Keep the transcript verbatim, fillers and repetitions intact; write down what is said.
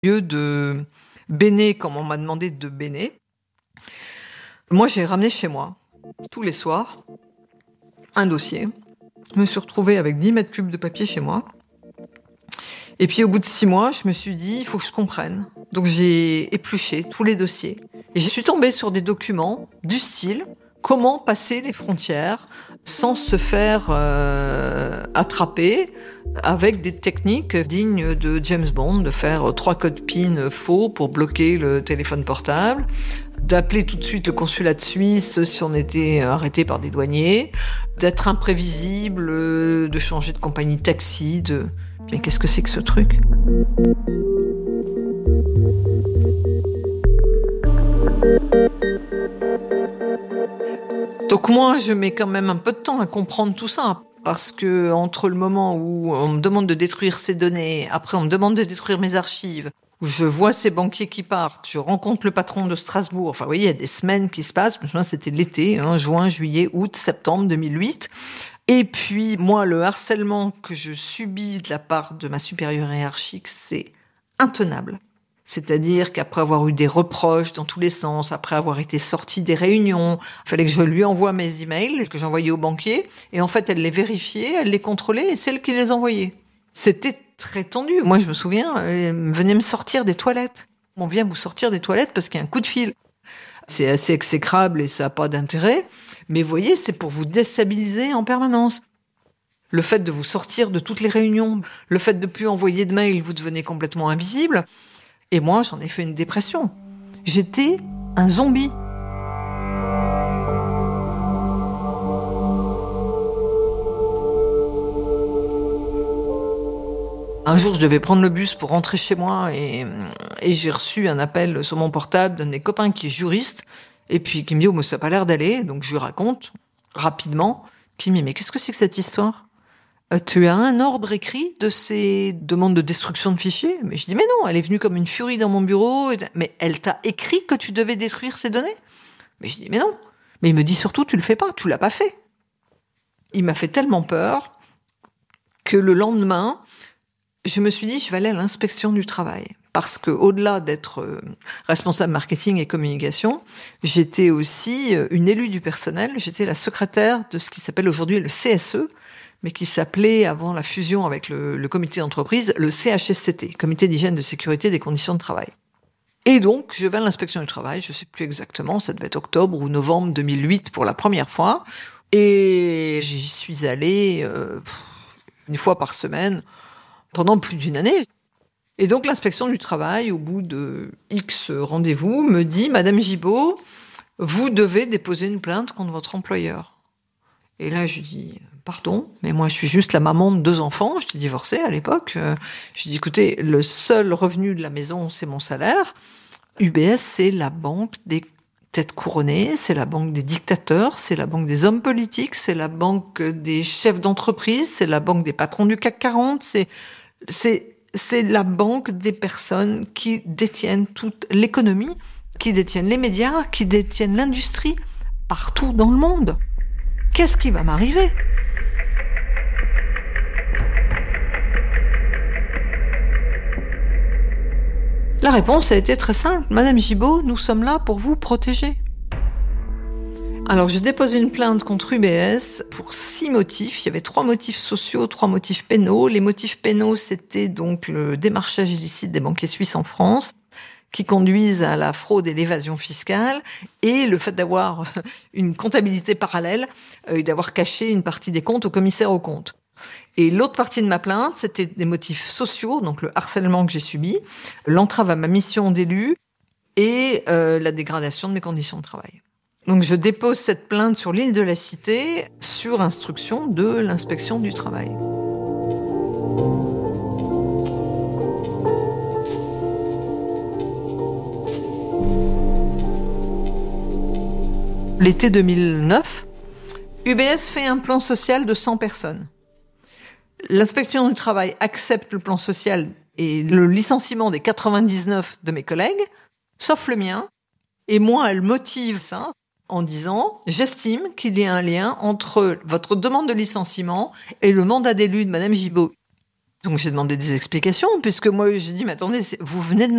Au lieu de béner comme on m'a demandé de béner, moi j'ai ramené chez moi, tous les soirs, un dossier. Je me suis retrouvée avec dix mètres cubes de papier chez moi. Et puis au bout de six mois, je me suis dit, il faut que je comprenne. Donc j'ai épluché tous les dossiers. Et je suis tombée sur des documents du style comment passer les frontières sans se faire euh, attraper avec des techniques dignes de James Bond, de faire trois codes PIN faux pour bloquer le téléphone portable, d'appeler tout de suite le consulat de Suisse si on était arrêté par des douaniers, d'être imprévisible, de changer de compagnie de taxi, de... Mais qu'est-ce que c'est que ce truc ? Donc moi, je mets quand même un peu de temps à comprendre tout ça, parce que entre le moment où on me demande de détruire ces données, après on me demande de détruire mes archives, où je vois ces banquiers qui partent, je rencontre le patron de Strasbourg, enfin vous voyez, il y a des semaines qui se passent, je me souviens, c'était l'été, hein, juin, juillet, août, septembre deux mille huit. Et puis moi, le harcèlement que je subis de la part de ma supérieure hiérarchique, c'est intenable. C'est-à-dire qu'après avoir eu des reproches dans tous les sens, après avoir été sortie des réunions, il fallait que je lui envoie mes emails que j'envoyais au banquier. Et en fait, elle les vérifiait, elle les contrôlait et c'est elle qui les envoyait. C'était très tendu. Moi, je me souviens, elle venait me sortir des toilettes. On vient vous sortir des toilettes parce qu'il y a un coup de fil. C'est assez exécrable et ça n'a pas d'intérêt. Mais vous voyez, c'est pour vous déstabiliser en permanence. Le fait de vous sortir de toutes les réunions, le fait de ne plus envoyer de mails, vous devenez complètement invisible. Et moi, j'en ai fait une dépression. J'étais un zombie. Un jour, je devais prendre le bus pour rentrer chez moi et, et j'ai reçu un appel sur mon portable d'un de mes copains qui est juriste et puis qui me dit « Oh, mais ça n'a pas l'air d'aller ». Donc, je lui raconte rapidement. Qui me dit « Mais qu'est-ce que c'est que cette histoire ? Euh, tu as un ordre écrit de ces demandes de destruction de fichiers ?» Mais je dis « Mais non, elle est venue comme une furie dans mon bureau. » Mais elle t'a écrit que tu devais détruire ces données ? Mais je dis « Mais non. » Mais il me dit surtout « Tu le fais pas, tu l'as pas fait. » Il m'a fait tellement peur que le lendemain, je me suis dit, je vais aller à l'inspection du travail. Parce que, au-delà d'être responsable marketing et communication, j'étais aussi une élue du personnel. J'étais la secrétaire de ce qui s'appelle aujourd'hui le C S E, mais qui s'appelait, avant la fusion avec le, le comité d'entreprise, le C H S C T, Comité d'hygiène de sécurité des conditions de travail. Et donc, je vais à l'inspection du travail, je sais plus exactement, ça devait être octobre ou novembre deux mille huit pour la première fois. Et j'y suis allée euh, une fois par semaine, pendant plus d'une année. Et donc l'inspection du travail, au bout de X rendez-vous, me dit « Madame Gibault, vous devez déposer une plainte contre votre employeur. » Et là, je dis « Pardon, mais moi je suis juste la maman de deux enfants, j'étais divorcée à l'époque. » Je dis « Écoutez, le seul revenu de la maison, c'est mon salaire. U B S, c'est la banque des têtes couronnées, c'est la banque des dictateurs, c'est la banque des hommes politiques, c'est la banque des chefs d'entreprise, c'est la banque des patrons du C A C quarante, c'est... C'est, c'est la banque des personnes qui détiennent toute l'économie, qui détiennent les médias, qui détiennent l'industrie, partout dans le monde. Qu'est-ce qui va m'arriver ? La réponse a été très simple. Madame Gibault, nous sommes là pour vous protéger. Alors, je dépose une plainte contre U B S pour six motifs. Il y avait trois motifs sociaux, trois motifs pénaux. Les motifs pénaux, c'était donc le démarchage illicite des banquiers suisses en France, qui conduisent à la fraude et l'évasion fiscale, et le fait d'avoir une comptabilité parallèle et d'avoir caché une partie des comptes au commissaire aux comptes. Et l'autre partie de ma plainte, c'était des motifs sociaux, donc le harcèlement que j'ai subi, l'entrave à ma mission d'élu et euh, la dégradation de mes conditions de travail. Donc je dépose cette plainte sur l'île de la Cité sur instruction de l'inspection du travail. L'été deux mille neuf, U B S fait un plan social de cent personnes. L'inspection du travail accepte le plan social et le licenciement des quatre-vingt-dix-neuf de mes collègues, sauf le mien. Et moi, elle motive ça en disant « J'estime qu'il y a un lien entre votre demande de licenciement et le mandat d'élu de Madame Gibault. » Donc j'ai demandé des explications, puisque moi j'ai dit « Mais attendez, vous venez de